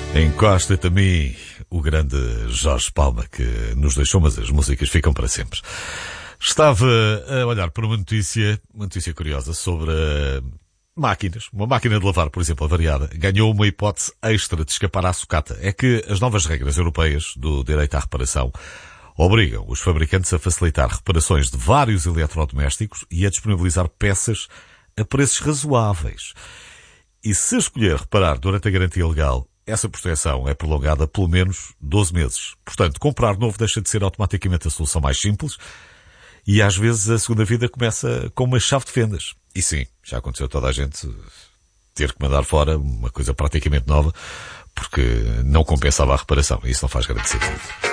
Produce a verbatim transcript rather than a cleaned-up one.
Encosta-te a mim, o grande Jorge Palma, que nos deixou, mas as músicas ficam para sempre. Estava a olhar para uma notícia, uma notícia curiosa sobre uh, máquinas. Uma máquina de lavar, por exemplo, avariada, ganhou uma hipótese extra de escapar à sucata. É que as novas regras europeias do direito à reparação obrigam os fabricantes a facilitar reparações de vários eletrodomésticos e a disponibilizar peças a preços razoáveis. E se escolher reparar durante a garantia legal, essa proteção é prolongada pelo menos doze meses. Portanto, comprar novo deixa de ser automaticamente a solução mais simples e às vezes a segunda vida começa com uma chave de fendas. E sim, já aconteceu toda a gente ter que mandar fora uma coisa praticamente nova porque não compensava a reparação. E isso não faz grande sentido.